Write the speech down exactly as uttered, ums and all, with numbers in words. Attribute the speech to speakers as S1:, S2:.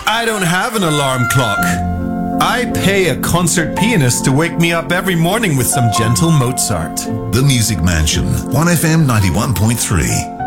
S1: I don't have an alarm clock. I pay a concert pianist to wake me up every morning with some gentle Mozart.
S2: The Music Mansion, one F M ninety-one point three.